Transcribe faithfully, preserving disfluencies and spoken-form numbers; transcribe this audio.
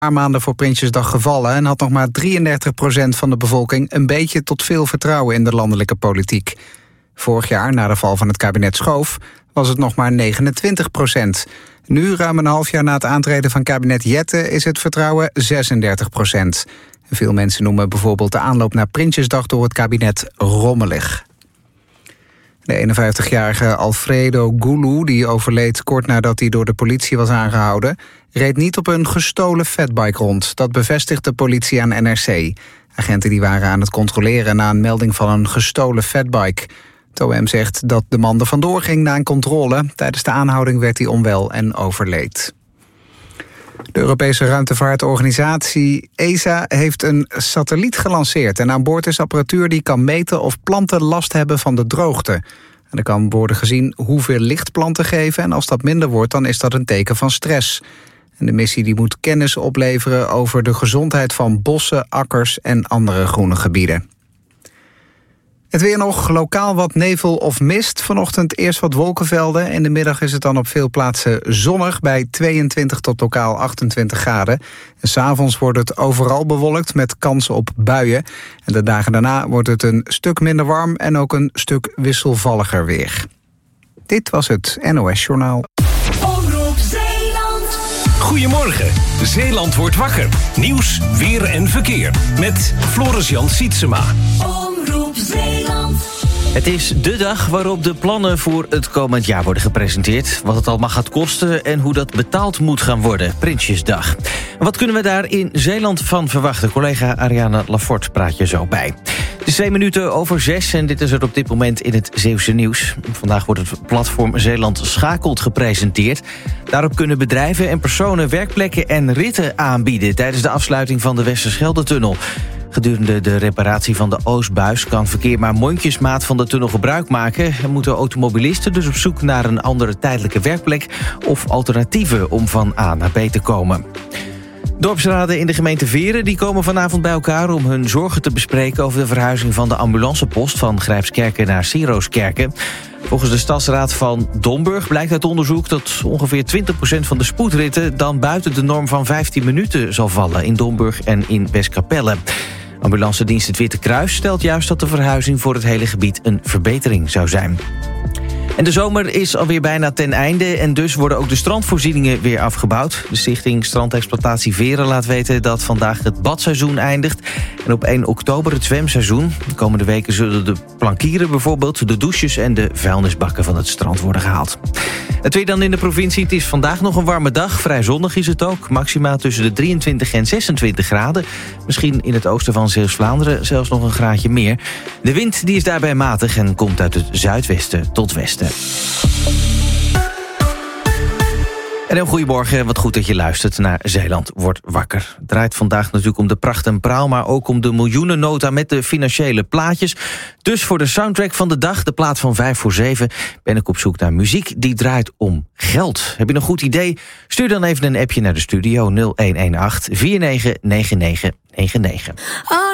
paar maanden voor Prinsjesdag gevallen en had nog maar drieëndertig procent van de bevolking een beetje tot veel vertrouwen in de landelijke politiek. Vorig jaar, na de val van het kabinet Schoof, was het nog maar negenentwintig procent. Nu, ruim een half jaar na het aantreden van kabinet Jette, is het vertrouwen zesendertig procent. Veel mensen noemen bijvoorbeeld de aanloop naar Prinsjesdag door het kabinet rommelig. De eenenvijftigjarige Alfredo Gulu, die overleed kort nadat hij door de politie was aangehouden, reed niet op een gestolen fatbike rond. Dat bevestigt de politie aan N R C. Agenten die waren aan het controleren na een melding van een gestolen fatbike. Het O M zegt dat de man er vandoor ging na een controle. Tijdens de aanhouding werd hij onwel en overleed. De Europese ruimtevaartorganisatie E S A heeft een satelliet gelanceerd. En aan boord is apparatuur die kan meten of planten last hebben van de droogte. En er kan worden gezien hoeveel licht planten geven. En als dat minder wordt, dan is dat een teken van stress. En de missie die moet kennis opleveren over de gezondheid van bossen, akkers en andere groene gebieden. Het weer nog, lokaal wat nevel of mist. Vanochtend eerst wat wolkenvelden. In de middag is het dan op veel plaatsen zonnig bij tweeëntwintig tot lokaal achtentwintig graden. En 's avonds wordt het overal bewolkt met kans op buien. En de dagen daarna wordt het een stuk minder warm en ook een stuk wisselvalliger weer. Dit was het N O S Journaal. Omroep Zeeland. Goedemorgen, Zeeland wordt wakker. Nieuws, weer en verkeer. Met Floris-Jan Sietsema. Omroep Zeeland. Het is de dag waarop de plannen voor het komend jaar worden gepresenteerd. Wat het allemaal gaat kosten en hoe dat betaald moet gaan worden. Prinsjesdag. Wat kunnen we daar in Zeeland van verwachten? Collega Ariane Lafort praat je zo bij. Het is twee minuten over zes en dit is er op dit moment in het Zeeuwse nieuws. Vandaag wordt het platform Zeeland Schakelt gepresenteerd. Daarop kunnen bedrijven en personen werkplekken en ritten aanbieden tijdens de afsluiting van de Westerschelde-tunnel. Gedurende de reparatie van de Oostbuis kan verkeer maar mondjesmaat van de tunnel gebruik maken. En moeten automobilisten dus op zoek naar een andere tijdelijke werkplek of alternatieven om van A naar B te komen. Dorpsraden in de gemeente Veren die komen vanavond bij elkaar om hun zorgen te bespreken over de verhuizing van de ambulancepost van Grijpskerken naar Sieroskerken. Volgens de stadsraad van Domburg blijkt uit onderzoek dat ongeveer twintig procent van de spoedritten dan buiten de norm van vijftien minuten zal vallen in Domburg en in Westkapelle. Ambulancedienst het Witte Kruis stelt juist dat de verhuizing voor het hele gebied een verbetering zou zijn. En de zomer is alweer bijna ten einde en dus worden ook de strandvoorzieningen weer afgebouwd. De stichting Strandexploitatie Veren laat weten dat vandaag het badseizoen eindigt en op één oktober het zwemseizoen. De komende weken zullen de plankieren bijvoorbeeld, de douches en de vuilnisbakken van het strand worden gehaald. Het weer dan in de provincie. Het is vandaag nog een warme dag. Vrij zonnig is het ook. Maxima tussen de drieëntwintig en zesentwintig graden. Misschien in het oosten van Zeeuws-Vlaanderen zelfs nog een graadje meer. De wind die is daarbij matig en komt uit het zuidwesten tot westen. En een goedemorgen, wat goed dat je luistert naar Zeeland wordt wakker. Het draait vandaag natuurlijk om de pracht en praal, maar ook om de miljoenennota met de financiële plaatjes. Dus voor de soundtrack van de dag, de plaat van vijf voor zeven, ben ik op zoek naar muziek die draait om geld. Heb je een goed idee? Stuur dan even een appje naar de studio nul een een acht vier negen negen negen negen negen.